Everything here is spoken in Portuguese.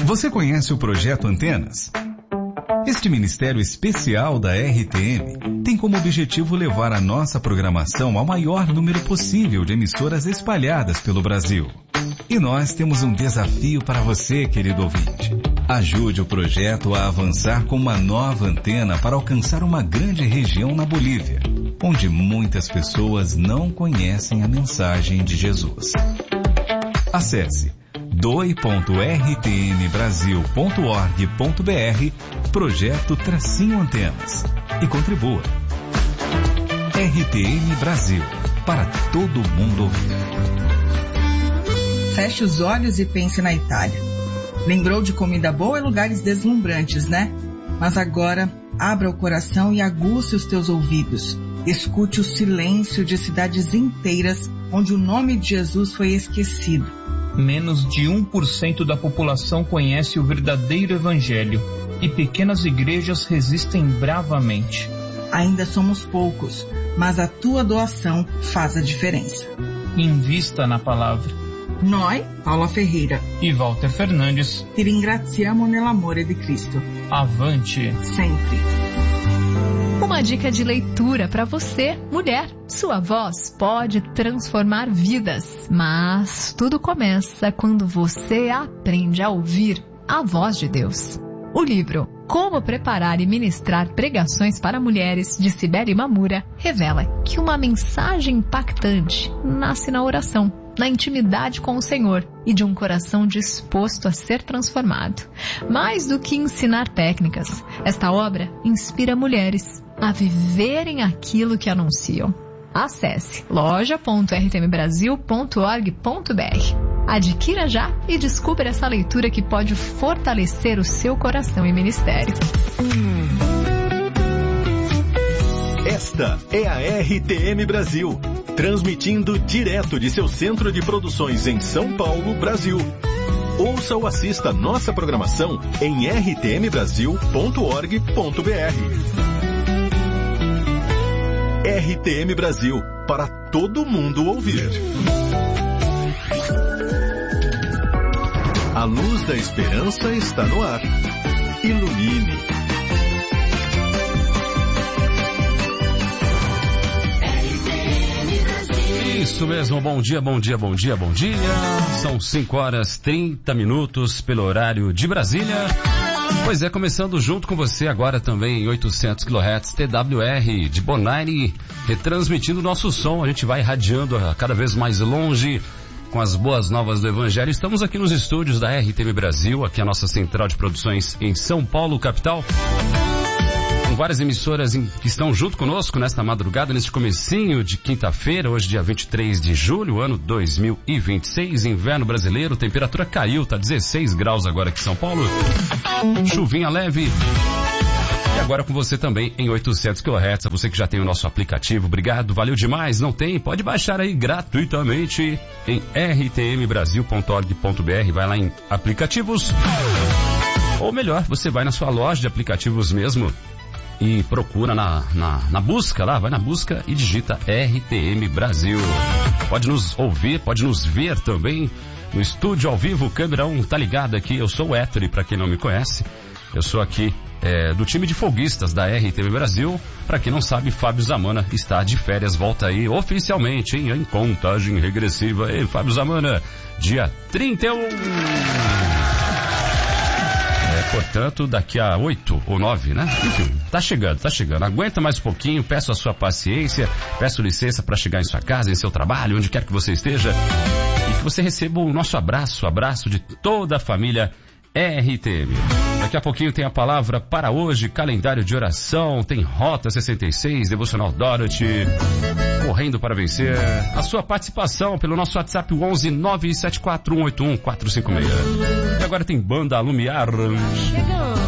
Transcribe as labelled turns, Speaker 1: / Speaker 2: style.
Speaker 1: Você conhece o Projeto Antenas? Este ministério especial da RTM tem como objetivo levar a nossa programação ao maior número possível de emissoras espalhadas pelo Brasil. E nós temos um desafio para você, querido ouvinte. Ajude o projeto a avançar com uma nova antena para alcançar uma grande região na Bolívia, onde muitas pessoas não conhecem a mensagem de Jesus. Acesse doi.rtmbrasil.org.br Projeto-Antenas e contribua. RTM Brasil, para todo mundo ouvir.
Speaker 2: Feche os olhos e pense na Itália. Lembrou de comida boa e lugares deslumbrantes, né? Mas agora, abra o coração e aguce os teus ouvidos. Escute o silêncio de cidades inteiras onde o nome de Jesus foi esquecido.
Speaker 3: Menos de 1% da população conhece o verdadeiro evangelho e pequenas igrejas resistem bravamente.
Speaker 2: Ainda somos poucos, mas a tua doação faz a diferença.
Speaker 3: Invista na palavra.
Speaker 2: Noi, Paula Ferreira
Speaker 3: e Walter Fernandes,
Speaker 2: ti ringraziamo nell'amore di Cristo.
Speaker 3: Avante!
Speaker 2: Sempre!
Speaker 4: Uma dica de leitura para você, mulher. Sua voz pode transformar vidas, mas tudo começa quando você aprende a ouvir a voz de Deus. O livro Como Preparar e Ministrar Pregações para Mulheres, de Cibele Mamura, revela que uma mensagem impactante nasce na oração, na intimidade com o Senhor e de um coração disposto a ser transformado. Mais do que ensinar técnicas, esta obra inspira mulheres a viverem aquilo que anunciam. Acesse loja.rtmbrasil.org.br. Adquira já e descubra essa leitura que pode fortalecer o seu coração e ministério.
Speaker 5: Esta é a RTM Brasil, transmitindo direto de seu centro de produções em São Paulo, Brasil. Ouça ou assista nossa programação em rtmbrasil.org.br. RTM Brasil, para todo mundo ouvir. A luz da esperança está no ar. Ilumine.
Speaker 6: Isso mesmo, bom dia, bom dia, bom dia, bom dia. São 5h30 pelo horário de Brasília. Pois é, começando junto com você agora também em 800 kHz TWR de Bonaire, retransmitindo o nosso som. A gente vai irradiando cada vez mais longe com as boas novas do Evangelho. Estamos aqui nos estúdios da RTM Brasil, aqui a nossa central de produções em São Paulo, capital. Com várias emissoras que estão junto conosco nesta madrugada, neste comecinho de quinta-feira, hoje dia 23 de julho, ano 2026, inverno brasileiro, temperatura caiu, tá 16 graus agora aqui em São Paulo, chuvinha leve. E agora com você também em 800 kHz, você que já tem o nosso aplicativo, obrigado, valeu demais. Não tem? Pode baixar aí gratuitamente em rtmbrasil.org.br, vai lá em aplicativos, ou melhor, você vai na sua loja de aplicativos mesmo e procura na busca lá, vai na busca e digita RTM Brasil. Pode nos ouvir, pode nos ver também no estúdio ao vivo, câmera 1 tá ligado aqui. Eu sou o Héctor, para quem não me conhece, eu sou aqui do time de folguistas da RTM Brasil. Para quem não sabe, Fábio Zamana está de férias, volta aí oficialmente, hein, em contagem regressiva. Ei, Fábio Zamana, dia 31. Portanto, daqui a 8 ou 9, né? Enfim, tá chegando. Aguenta mais um pouquinho, peço a sua paciência, peço licença para chegar em sua casa, em seu trabalho, onde quer que você esteja, e que você receba o nosso abraço de toda a família RTM. Daqui a pouquinho tem a palavra para hoje, calendário de oração, tem Rota 66, Devocional Dorothy, Correndo para Vencer. A sua participação pelo nosso WhatsApp 11 974 181 456. E agora tem Banda Lumiar.